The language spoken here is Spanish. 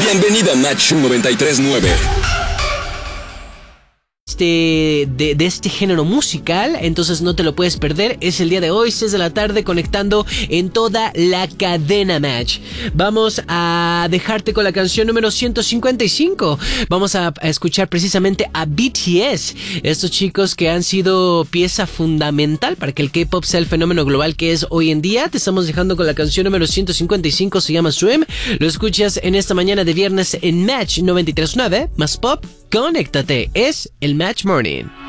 Bienvenida a Match 93.9. De este género musical, entonces no te lo puedes perder. Es el día de hoy, 6 de la tarde, conectando en toda la cadena Match. Vamos a dejarte con la canción número 155. Vamos a escuchar precisamente a BTS, estos chicos que han sido pieza fundamental para que el K-pop sea el fenómeno global que es hoy en día. Te estamos dejando con la canción número 155, se llama Swim. Lo escuchas en esta mañana de viernes en Match 93.9 más pop. Conéctate, es el Match Morning.